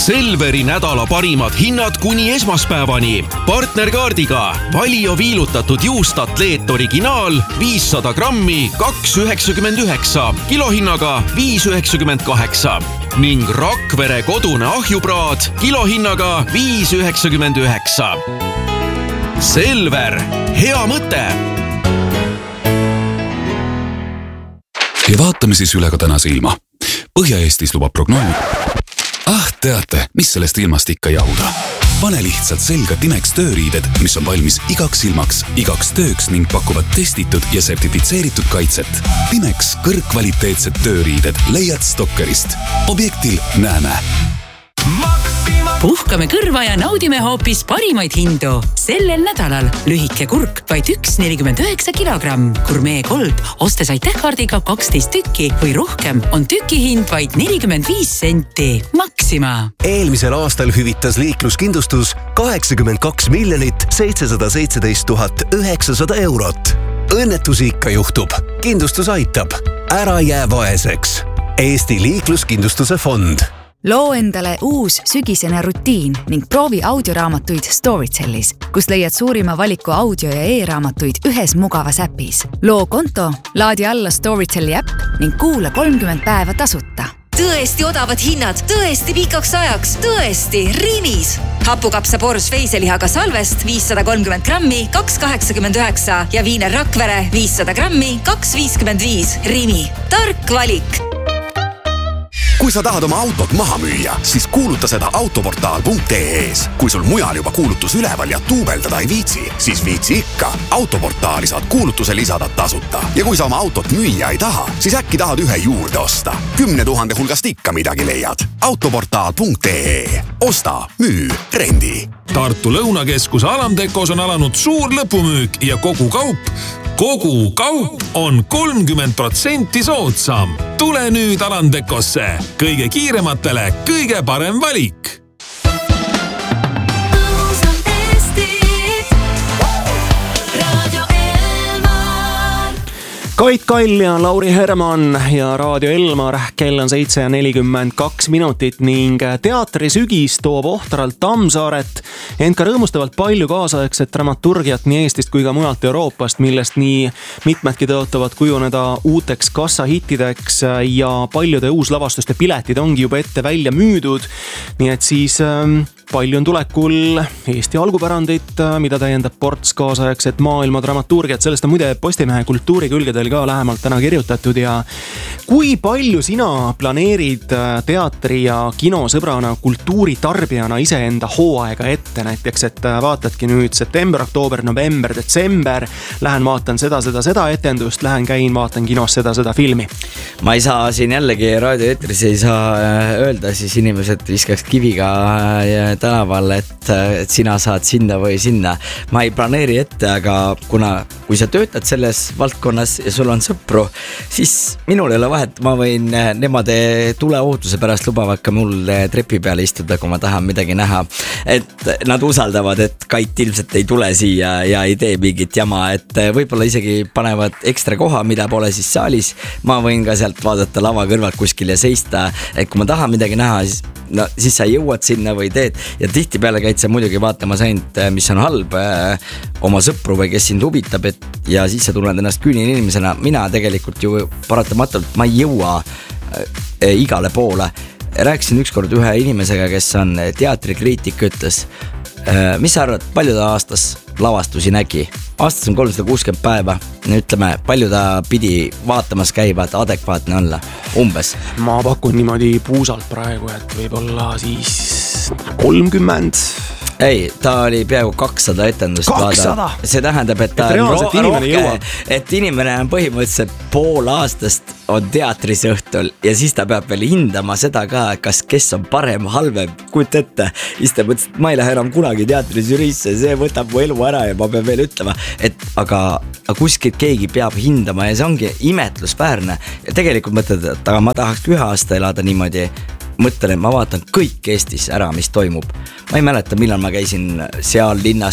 Selveri nädala parimad hinnad kuni esmaspäevani. Partnerkaardiga Valio viilutatud juustatleet originaal 500 grammi 2,99, kilohinnaga 5,98 ning Rakvere kodune ahjupraad kilohinnaga 5,99. Selver, hea mõte! Ja vaatame siis üle ka tänase ilma. Põhja-Eestis lubab prognoos. Teate, mis sellest ilmast ikka jahuda? Pane lihtsalt selga Timex tööriided, mis on valmis igaks ilmaks, igaks tööks ning pakuvad testitud ja sertifitseeritud kaitset. Timex kõrgkvaliteetsed tööriided leiad Stokkerist. Objektil näeme. Puhkame kõrva ja naudime hoopis parimaid hindu. Sellel nädalal lühike kurk vaid 1,49 kilogramm. Gourmet Gold ostes aitähkaardiga 12 tükki või rohkem on tükihind vaid 45 senti. Maxima. Eelmisel aastal hüvitas liikluskindlustus 82 717 900 eurot. Õnnetusi ikka juhtub. Kindlustus aitab. Ära jää vaeseks. Eesti liikluskindlustuse fond. Loo endale uus sügisene rutiin ning proovi audioraamatuid Storytellis, kus leiad suurima valiku audio- ja e-raamatuid ühes mugavas äpis. Loo konto, laadi alla Storytelli äpp ning kuula 30 päeva tasuta. Tõesti odavad hinnad, tõesti pikaks ajaks, tõesti Rimis. Hapukapsa Bors veiselihaga salvest 530 grammi 2,89 ja viiner Rakvere 500 grammi 2,55. Rimi, tark valik. Kui sa tahad oma autot maha müüa, siis kuuluta seda autoportaal.ee-s. Kui sul mujal juba kuulutus üleval ja tuubeldada ei viitsi, siis viitsi ikka. Autoportaali saad kuulutuse lisada tasuta. Ja kui sa oma autot müüa ei taha, siis äkki tahad ühe juurde osta. 10 000 hulgast ikka midagi leiad. Autoportaal.ee. Osta, müü, rendi. Tartu Lõunakeskuse Alamtekos on alanud suur lõpumüük ja kogu kaup on 30% soodsam. Tule nüüd Alamtekosse. Kõige kiirematele kõige parem valik. Kait Kall ja Lauri Herman ja Raadio Elmar. Kell on 7:42 ning teatrisügis toob ohtralt Tammsaaret, ent ka rõõmustavalt palju kaasaegset dramaturgiat nii Eestist kui ka mujalt Euroopast, millest nii mitmedki tõotavad kujuneda uuteks kassahittideks ja paljude uuslavastuste piletid ongi juba ette välja müüdud. Nii et siis palju on tulekul Eesti algupärandit, mida täiendab ports kaasaegset maailma dramaturgiat. Sellest on muide Postimehe kultuurikülgedel ka lähemalt täna kirjutatud. Ja kui palju sina planeerid teatri- ja kinosõbrana, kultuuritarbijana iseenda hooaega ette? Näiteks, et vaatadki nüüd september, oktoober, november, detsember, lähen vaatan seda etendust, lähen käin, vaatan kinos seda filmi. Ma ei saa siin jällegi raadioetris ei saa öelda, siis inimesed viskaks kiviga tänaval, et sina saad sinna või sinna. Ma ei planeeri ette, aga kui sa töötad selles valdkonnas ja sul on sõpru, siis minul ei ole vahet, ma võin nemade tuleohutuse pärast lubavad ka mul trepi peale istuda, kui ma tahan midagi näha. Et nad usaldavad, et Kait ilmselt ei tule siia ja ei tee mingit jama, et võib-olla isegi panevad ekstra koha, mida pole siis saalis. Ma võin ka sealt vaadata lava kõrvalt kuskil ja seista, et kui ma tahan midagi näha, siis sa jõuad sinna või teed. Ja tihti peale käid sa muidugi vaatamas ainult, mis on halb, oma sõpru või kes sind huvitab, ja siis sa tunned ennast küünil inimesena. Mina tegelikult ju paratamatult, ma ei jõua igale poole. Rääkisin ükskord ühe inimesega, kes on teatrikriitik, ütles, mis sa arvad, palju ta aastas lavastusi nägi? Aastas on 360 päeva. Ütleme, palju ta pidi vaatamas käiva, et adekvaatne olla? Umbes. Ma pakun niimoodi puusalt praegu, et võib-olla siis 30. Ei, ta oli peaaegu 200 etendust. 200? See tähendab, et ta on rohkem, et inimene on põhimõtteliselt pool aastast on teatris õhtul ja siis ta peab veel hindama seda ka, kes on parem, halvem, kuut ette. Siis ta mõtles, et ma ei lähe enam kunagi teatris jürisse, see võtab mu elu ära ja ma pean veel ütlema, et aga kuskilt keegi peab hindama ja see ongi imetlusväärne. Ja tegelikult mõtled, et aga ma tahaks 1 aasta elada niimoodi. Mõtlen, ma vaatan kõik Eestis ära, mis toimub. Ma ei mäleta, millal ma käisin seal linnas